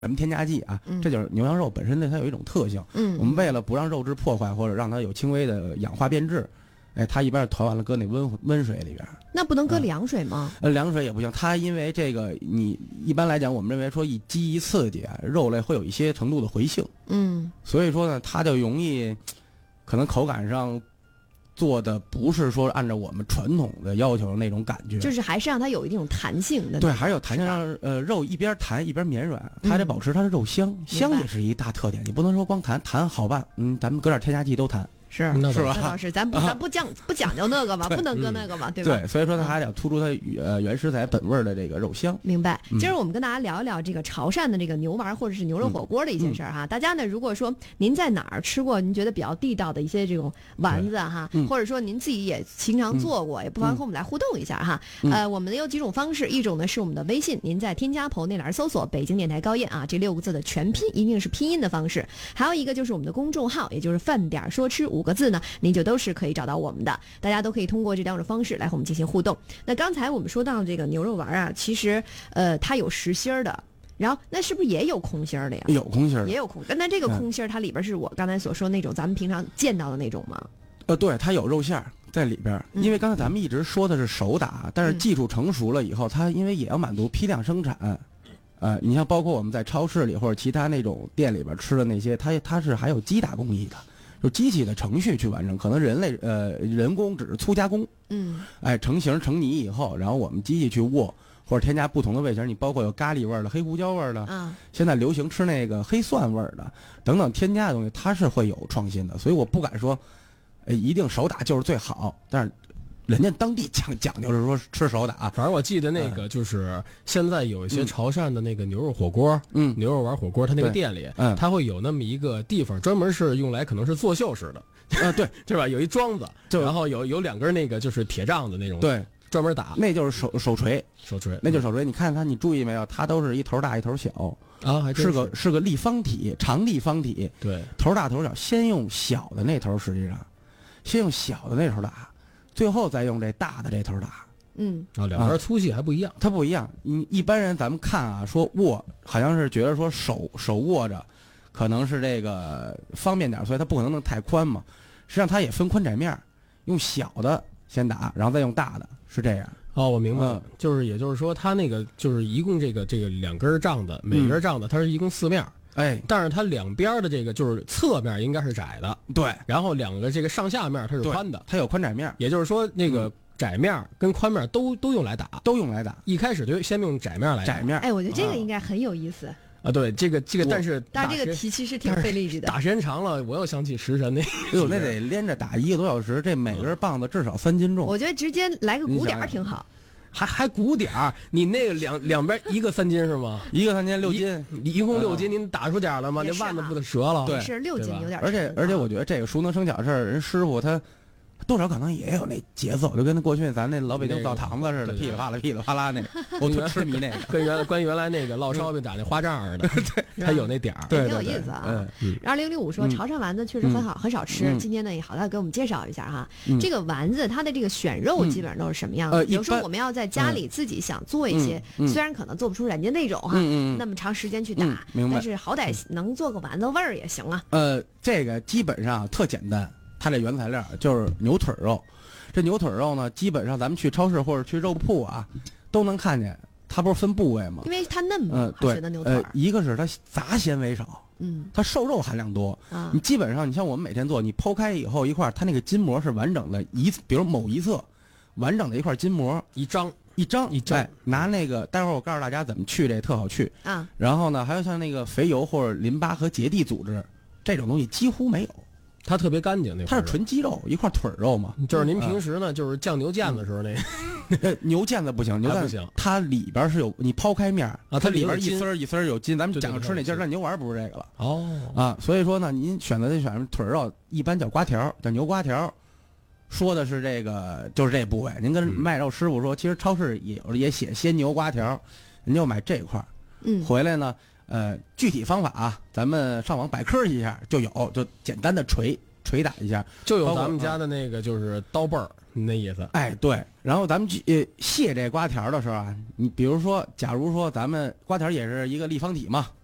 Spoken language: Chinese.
什么添加剂啊，这就是牛羊肉本身它有一种特性。我们为了不让肉质破坏或者让它有轻微的氧化变质，它一边调完了搁那温水里边。 那不能搁凉水吗？ 凉水也不行，它因为这个你一般来讲，我们认为说一激一刺激肉类会有一些程度的回性。所以说呢，它就容易可能口感上做的不是说按照我们传统的要求的那种感觉， 就是还是让它有一种弹性的。 对，还是有弹性，让肉一边弹一边绵软，它得保持它的肉香，香也是一大特点。你不能说光弹好办，咱们搁点添加剂都弹。 是吧？ 那倒是，咱不讲究那个嘛，不能搁那个嘛，对吧？ 对，所以说它还得突出它原食材本味的这个肉香。 明白。今儿我们跟大家聊一聊这个潮汕的这个牛丸或者是牛肉火锅的一些事儿哈。大家呢，如果说您在哪儿吃过您觉得比较地道的一些这种丸子哈，或者说您自己也经常做过，也不妨和我们来互动一下哈。我们有几种方式，一种呢是我们的微信，您在添加朋友那栏搜索北京电台高燕啊，这6个字的全拼一定是拼音的方式。还有一个就是我们的公众号，也就是饭点说吃5个字呢，您就都是可以找到我们的，大家都可以通过这2种方式来和我们进行互动。那刚才我们说到这个牛肉丸啊，其实它有实心儿的，然后那是不是也有空心儿的呀？ 有空心儿， 也有空。那这个空心儿它里边是我刚才所说那种咱们平常见到的那种吗？ 对，它有肉馅儿在里边，因为刚才咱们一直说的是手打，但是技术成熟了以后，它因为也要满足批量生产。你像包括我们在超市里或者其他那种店里边吃的那些，它是还有机打工艺的。就机器的程序去完成，可能人工只是粗加工，成型成泥以后，然后我们机器去握或者添加不同的味型，你包括有咖喱味的、黑胡椒味的，现在流行吃那个黑蒜味的等等添加的东西，它是会有创新的，所以我不敢说，一定手打就是最好，但是人家当地讲究是说吃手打， 反正我记得那个就是现在有一些潮汕的那个牛肉火锅，牛肉丸火锅，它那个店里，它会有那么一个地方专门是用来可能是作秀式的， 对， 对吧？有一桩子，然后有2根那个就是铁杖子那种， 对， 专门打， 那就是手锤，那就是手锤。你看它，你注意没有？它都是一头大一头小啊，还是个立方体，长立方体， 对， 头大头小，先用小的那头，实际上先用小的那头打。最后再用这大的这头打 ，2边粗细还不一样， 它不一样。一般人咱们看啊，说握好像是觉得说手握着，可能是这个方便点，所以它不可能弄太宽嘛。实际上它也分宽窄面，用小的先打，然后再用大的，是这样。 哦，我明白了，也就是说，它那个就是一共这个2根杖子，每根杖子它是一共4面。但是它两边的这个就是侧面应该是窄的， 对， 然后2个这个上下面它是宽的， 它有宽窄面， 也就是说那个窄面跟宽面都用来打，一开始就先用窄面来打。 窄面， 我觉得这个应该很有意思啊。对，这个，但是这个题其实挺费力气的。 打时间长了，我又想起食神那， 那得连着打1个多小时，这每根棒子至少3斤重。 我觉得直接来个鼓点挺好。 还鼓点儿，你那个两边一个3斤是吗？ 一个3斤6斤， 一共6斤，您打出点了吗？那腕子不得折了？ 对， 是6斤有点。 而且我觉得这个熟能生巧的事儿，人师傅他多少可能也有那节奏，就跟过去咱那老北京澡堂子似的，噼里啪啦噼里啪啦那个，我特痴迷那个， 跟原来那个烙烧饼打那花仗似的，对，还有那点儿， 挺有意思啊。2065说潮汕丸子确实很少吃，今天呢也好歹给我们介绍一下哈。这个丸子它的这个选肉基本上都是什么样的？比如说我们要在家里自己想做一些，虽然可能做不出人家那种哈那么长时间去打，但是好歹能做个丸子味儿也行啊。 这个基本上特简单。它这原材料就是牛腿肉，这牛腿肉呢，基本上咱们去超市或者去肉铺啊，都能看见。它不是分部位吗？ 因为它嫩嘛， 对， 牛腿一个是它杂纤维少，它瘦肉含量多。你基本上，你像我们每天做，你剖开以后一块，它那个筋膜是完整的，比如某一侧完整的一块筋膜， 一张， 拿那个，待会儿我告诉大家怎么去，这特好去啊。 然后呢，还有像那个肥油或者淋巴和结缔组织这种东西几乎没有。 它特别干净， 它是纯鸡肉，一块腿肉嘛。 就是您平时呢，就是酱牛腱子时候那牛腱子不行，牛腱子不行， 它里边是有你剖开面啊， 它里边一丝一丝有筋。咱们讲吃那劲儿，那牛丸不是这个了所以说呢，您选腿肉，一般叫瓜条，叫牛瓜条。说的是这个，就是这部位。您跟卖肉师傅说，其实超市也写鲜牛瓜条，您就买这块。回来呢。具体方法啊，咱们上网百科一下就有，就简单的捶打一下， 就有咱们家的那个就是刀背儿那意思。 对。然后咱们卸这瓜条的时候啊，你比如说，假如说咱们瓜条也是一个立方体嘛，